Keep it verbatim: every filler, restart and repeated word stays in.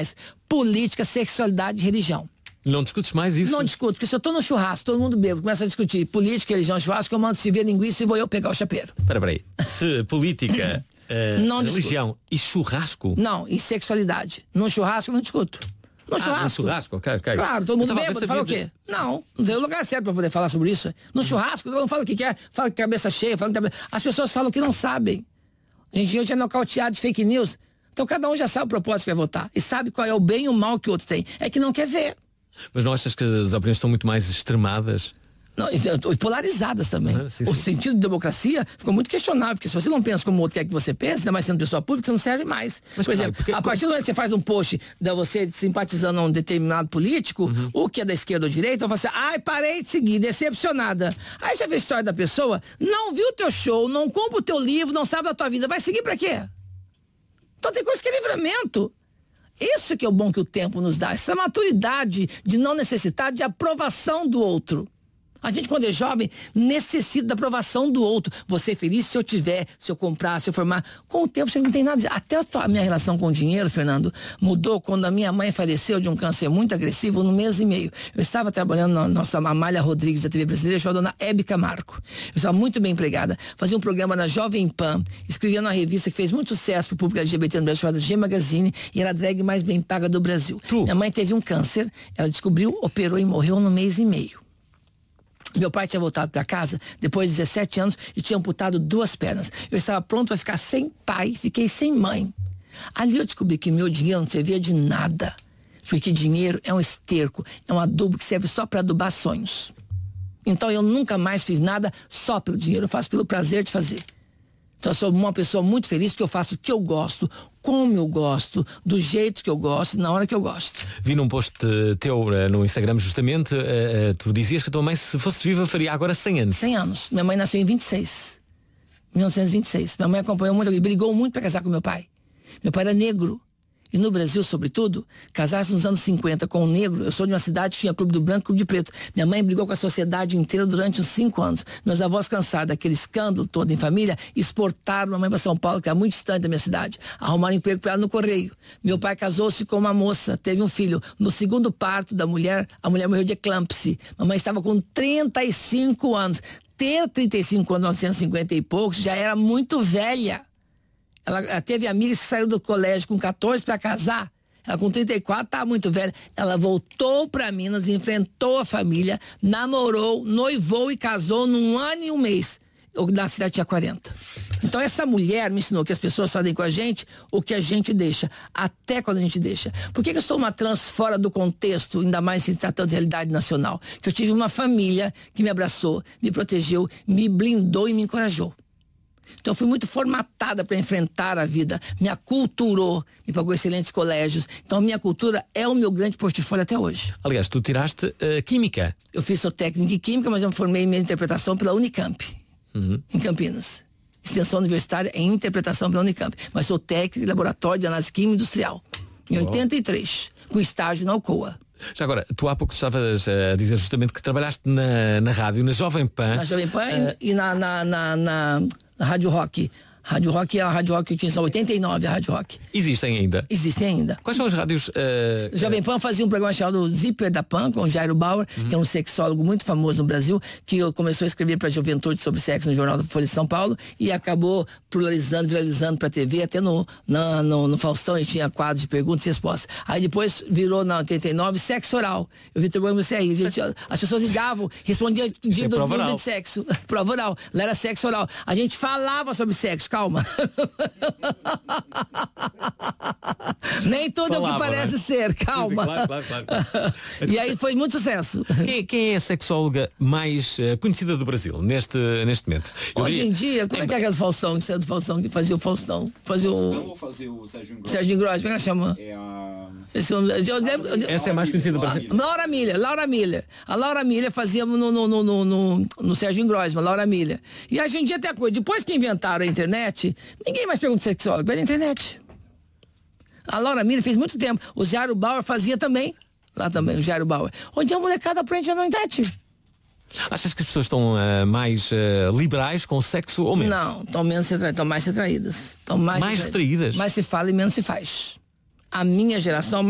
mais política, sexualidade e religião. Não discutes mais isso? Não discuto, porque se eu tô no churrasco, todo mundo bêbado, começa a discutir política, religião, churrasco, eu mando se ver linguiça e vou eu pegar o chapeiro. Espera, espera aí. Se política, uh, Não religião discuto. e churrasco? Não, e sexualidade. No churrasco eu não discuto. No Ah, churrasco. no churrasco, ok, ok. Claro, todo mundo Eu tava a bêbado, ver fala o se havia quê? Não, não tem lugar certo pra poder falar sobre isso. No churrasco, todo mundo fala o que quer, fala que cabeça cheia, fala que cabeça... As pessoas falam que não sabem. A gente hoje é nocauteado de fake news. Então cada um já sabe o propósito que vai votar. E sabe qual é o bem e o mal que o outro tem. É que não quer ver. Mas não achas que as opiniões estão muito mais extremadas? Não, e polarizadas também. Ah, sim, o sim. sentido de democracia ficou muito questionável, porque se você não pensa como o outro quer que você pense, ainda mais sendo pessoa pública, você não serve mais. Mas, Por claro, exemplo, porque- a partir do momento que você faz um post de você simpatizando a um determinado político, Uhum. o que é da esquerda ou direita, você fala assim, ai, parei de seguir, decepcionada. Aí você vê a história da pessoa, não viu o teu show, não compra o teu livro, não sabe da tua vida, vai seguir pra quê? Então tem coisa que é livramento. Isso que é o bom que o tempo nos dá, essa maturidade de não necessitar de aprovação do outro. A gente, quando é jovem, necessita da aprovação do outro. Você é feliz se eu tiver, se eu comprar, se eu formar. Com o tempo você não tem nada a dizer. Até a minha relação com o dinheiro, Fernando, mudou quando a minha mãe faleceu de um câncer muito agressivo no mês e meio. Eu estava trabalhando na nossa Amália Rodrigues da T V brasileira, chamada Dona Hebe Camargo. Eu estava muito bem empregada. Fazia um programa na Jovem Pan, escrevia numa revista que fez muito sucesso para o público L G B T no Brasil, chamada G Magazine, e era a drag mais bem paga do Brasil. Tu? Minha mãe teve um câncer, ela descobriu, operou e morreu no mês e meio. Meu pai tinha voltado para casa depois de dezessete anos e tinha amputado duas pernas. Eu estava pronto para ficar sem pai, fiquei sem mãe. Ali eu descobri que meu dinheiro não servia de nada. Porque dinheiro é um esterco, é um adubo que serve só para adubar sonhos. Então eu nunca mais fiz nada só pelo dinheiro, eu faço pelo prazer de fazer. Então eu sou uma pessoa muito feliz porque eu faço o que eu gosto, como eu gosto, do jeito que eu gosto, na hora que eu gosto. Vi num post eh, teu eh, no Instagram justamente, eh, eh, tu dizias que a tua mãe, se fosse viva, faria agora cem anos. cem anos. Minha mãe nasceu em vinte e seis. mil novecentos e vinte e seis. Minha mãe acompanhou muito, brigou muito para casar com meu pai. Meu pai era negro. E no Brasil, sobretudo, casar-se nos anos cinquenta com um negro, eu sou de uma cidade que tinha clube do branco e clube de preto. Minha mãe brigou com a sociedade inteira durante uns cinco anos. Meus avós, cansados daquele escândalo todo em família, exportaram minha mãe para São Paulo, que era muito distante da minha cidade. Arrumaram emprego para ela no Correio. Meu pai casou-se com uma moça, teve um filho. No segundo parto da mulher, a mulher morreu de eclâmpsia. Mamãe estava com trinta e cinco anos. Ter trinta e cinco anos, novecentos e cinquenta e poucos, já era muito velha. Ela, ela teve amigas que saíram do colégio com quatorze para casar. Ela com trinta e quatro estava muito velha. Ela voltou para Minas, enfrentou a família, namorou, noivou e casou num ano e um mês. Eu nasci, ela tinha quarenta. Então essa mulher me ensinou que as pessoas fazem com a gente o que a gente deixa, até quando a gente deixa. Por que que eu sou uma trans fora do contexto, ainda mais se tratando de realidade nacional? Que eu tive uma família que me abraçou, me protegeu, me blindou e me encorajou. Então eu fui muito formatada para enfrentar a vida, me aculturou, me pagou excelentes colégios. Então minha cultura é o meu grande portfólio até hoje. Aliás, tu tiraste uh, Química. Eu fiz sou técnica em Química, mas eu me formei em minha interpretação pela Unicamp, Uhum. em Campinas. Extensão universitária em interpretação pela Unicamp. Mas sou técnico de laboratório de análise química industrial, em Oh. oitenta e três, com estágio na Alcoa. Já agora, tu há pouco estavas a dizer justamente que trabalhaste na, na rádio, na Jovem Pan. Na Jovem Pan e na, na, na, na, na Rádio Rock. Rádio Rock é a Rádio Rock que eu tinha em oitenta e nove, a Rádio Rock. Existem ainda? Existem ainda. Quais são as rádios? Uh, O Jovem Pan fazia um programa chamado Zíper da Pan, com o Jairo Bauer, uhum. que é um sexólogo muito famoso no Brasil, que começou a escrever para a juventude sobre sexo no Jornal da Folha de São Paulo e acabou pluralizando, viralizando para a T V, até no, na, no, no Faustão ele tinha quadros de perguntas e respostas. Aí depois virou na oitenta e nove Sexo Oral. Eu vi o programa C R, gente, as pessoas ligavam, respondiam de, do, do, de sexo, prova oral, lá era sexo oral. A gente falava sobre sexo, calma. Nem tudo Falava, é o que parece, né? Ser, calma. Sim, sim, claro, claro, claro. E aí foi muito sucesso. Quem, quem é a sexóloga mais uh, conhecida do Brasil neste, neste momento? Eu Hoje diria... em dia, como é que é aquele Faustão, que saiu do Faustão, que fazia o Faustão? Fazia o... Faustão ou fazia o Sérgio Ingrosso? Sérgio Ingrosso, como é que ela chama? É a... Esse nome, eu, eu, eu, Essa é a mais conhecida do Brasil. Laura Miller, Laura Miller. A Laura Miller fazia no, no, no, no, no, no Sérgio Ingrosso, Laura Miller. E hoje em dia tem a coisa, depois que inventaram a internet, ninguém mais pergunta sexólogo, pela internet. A Laura Miller fez muito tempo. O Jairo Bauer fazia também. Lá também, o Jairo Bauer. Onde a molecada aprende na internet. Achas que as pessoas estão uh, mais uh, liberais com o sexo ou menos? Não, estão menos estão mais retraídas. Estão mais, mais retraídas? Mais se fala e menos se faz. A minha geração